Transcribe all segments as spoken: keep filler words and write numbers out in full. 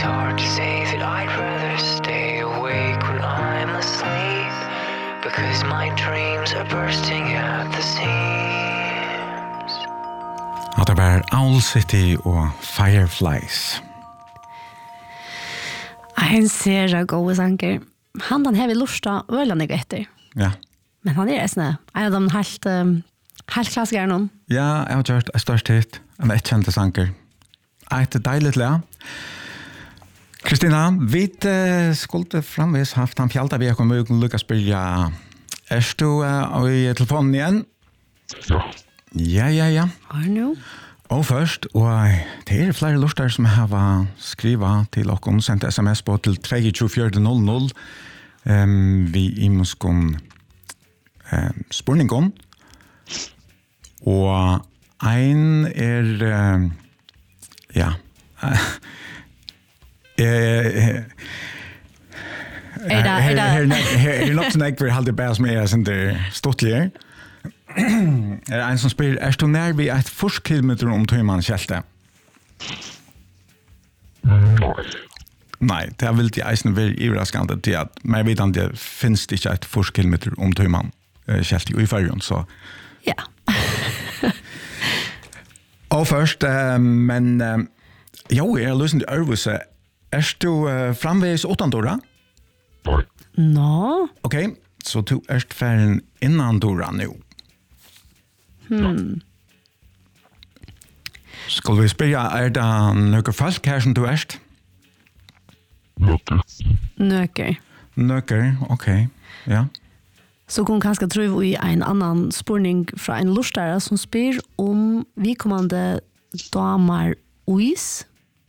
hard to say that I'd rather stay awake when I'm asleep, because my dreams are bursting at the seams. Ja, det var Owl City og Fireflies. En ser av gode sanger. Han den har vi lusta øyne jeg etter. Ja. Men han er sånn, en av de helt, um, helt klassikerne. Ja, jeg har gjort en størst hit, en ettkjente sanger. Et deilig le. Kristina, vi uh, skulle framvis haft han fjalta vi har kommet ut og lukket spille. Er du uh, i telefonen igjen? Ja. Ja, ja, ja. Har nu? Og først, og det er flere luster som har skrivet til dere, sendt sms på til tre to fire null null. Um, vi i muskon um, spurningen. Og en er, um, ja, uh, er det- er det- Her er nok sånn jeg vil halde bare som er sånn det stortlige. Er det en som spyr, er du nær ved et fyrst kilometer om tøyman kjelte? Nei. Nei, det er veldig eisen veldig ivraskende til at mer vet han det finnes det ikke et fyrst kilometer om tøyman kjelte i fyrjon, så Ja. og først, uh, men uh, jo, jeg har lyst til Ørvuse. Er du uh, framveis åttandora? Nei. Nå? Ok, så du er ferdig innandora nå. Hmm. Skal vi spørre, er det noen folk her som du er? Nøkker. Nøker. Nøkker, ok, ja. Så kun kanskje tro i en annan spurning fra en lustare som spyr om vi kommande damer uis.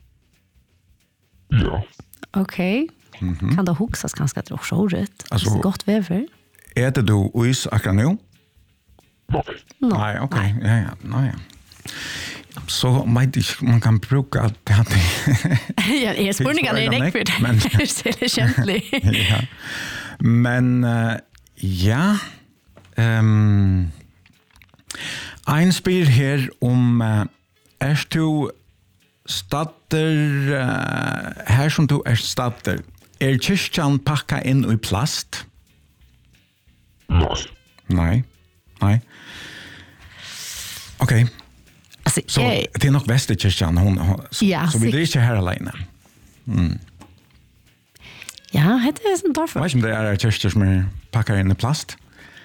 Ja. Ok. Mhm. Kan det huxas kanskje at det var sjåret? Altså- Altså, godt vever? Er det du uis akkurat nå? Nei. Nå. Nei, ok, ja, ja, nå ja. Så vet ikke man kan bruke at det hadde... Ja, jeg spurningen er ikke for det. Men- Det er kjentlig. ja. Men uh, ja, um, en spyr her om uh, er du statter uh, her som du er statter, er kyrkjan pakka inn i plast? Nei. Nei, nei. Ok, Altså, så jeg... det er nok Vestekyrkjan, hon, hon, så, Ja, så vi sikkert. er ikke her alene. Ja, det er sånn Jeg derfor. vet ikke om det er kyrkjer som er pakka inn i plast.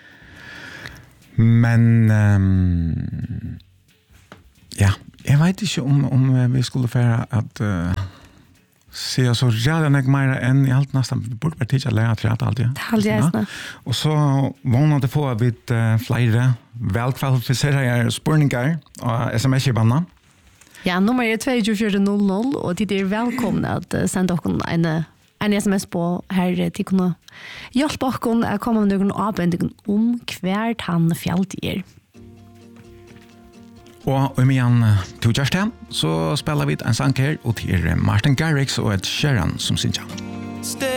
Men um, ja, jeg vet ikke om, om vi skulle fære at uh, se så redan jeg mer enn i alt nesten, vi burde være tid til å lære til alltid. Det er alltid jeg sånn. Og så vågnet det få av vidt uh, flere velkvalifiserede spurninger og sms-kibene. Ja, nummer er två två fyra noll noll och det är välkomna att uh, sända oss en, en sms på här till kunna hjälpa oss att komma med någon avvändning om kvärt han fjällt er. Og om igjen to kjæreste, så spiller vi en sang her, og til Martin Garrix og Ed Sheeran som synes jeg. Stay